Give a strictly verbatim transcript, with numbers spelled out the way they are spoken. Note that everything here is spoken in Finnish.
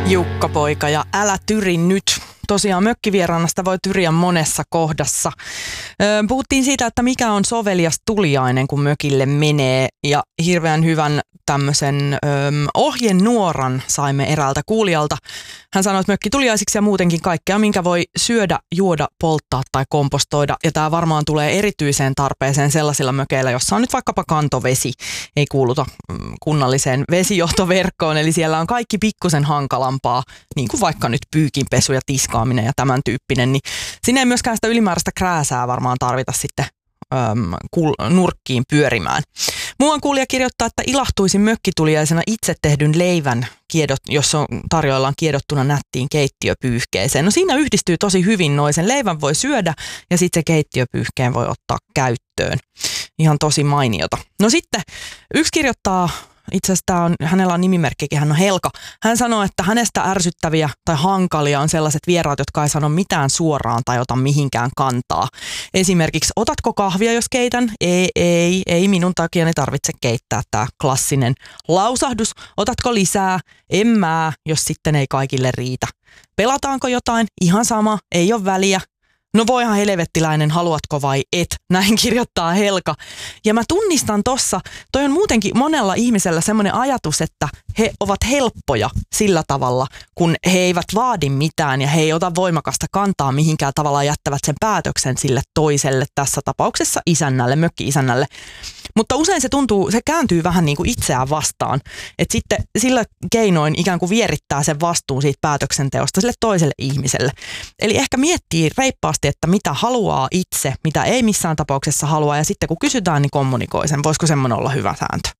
Jukka-poika ja älä tyri nyt. Tosiaan mökkivieraannasta voi tyriä monessa kohdassa. Öö, puhuttiin siitä, että mikä on sovelias tuliainen, kun mökille menee. Ja hirveän hyvän tämmöisen öö, ohjenuoran saimme eräältä kuulijalta. Hän sanoi, että mökkituliaisiksi ja muutenkin kaikkea, minkä voi syödä, juoda, polttaa tai kompostoida. Ja tämä varmaan tulee erityiseen tarpeeseen sellaisilla mökeillä, jossa on nyt vaikkapa kantovesi. Ei kuuluta kunnalliseen vesijohtoverkkoon, eli siellä on kaikki pikkusen hankalampaa, niin kuin vaikka nyt pyykinpesu ja tiskaaminen ja tämän tyyppinen. Niin sinne ei myöskään sitä ylimääräistä krääsää varmaan tarvita sitten äm, kul- nurkkiin pyörimään. Muuan kuulija kirjoittaa, että ilahtuisin mökkituliaisena itse tehdyn leivän, kiedot, jos on tarjoillaan kiedottuna nättiin keittiöpyyhkeeseen. No siinä yhdistyy tosi hyvin noin. Sen leivän voi syödä ja sitten se keittiöpyyhkeen voi ottaa käyttöön. Ihan tosi mainiota. No sitten yksi kirjoittaa, itse asiassa tää on, hänellä on nimimerkkikin, hän on Helka. Hän sanoo, että hänestä ärsyttäviä tai hankalia on sellaiset vieraat, jotka ei sano mitään suoraan tai ota mihinkään kantaa. Esimerkiksi, otatko kahvia, jos keitän? Ei, ei, ei minun takiani tarvitse keittää, tämä klassinen lausahdus. Otatko lisää? En mä, jos sitten ei kaikille riitä. Pelataanko jotain? Ihan sama, ei ole väliä. No voihan helvettiläinen, haluatko vai et? Näin kirjoittaa Helka. Ja mä tunnistan tossa, toi on muutenkin monella ihmisellä semmoinen ajatus, että he ovat helppoja sillä tavalla, kun he eivät vaadi mitään ja he ei ota voimakasta kantaa mihinkään tavalla, jättävät sen päätöksen sille toiselle, tässä tapauksessa isännälle, mökki-isännälle. Mutta usein se tuntuu, se kääntyy vähän niin kuin itseään vastaan. Että sitten sillä keinoin ikään kuin vierittää sen vastuun siitä päätöksenteosta sille toiselle ihmiselle. Eli ehkä miettii reippaasti, että mitä haluaa itse, mitä ei missään tapauksessa halua. Ja sitten kun kysytään, niin kommunikoi sen. Voisiko semmoinen olla hyvä sääntö?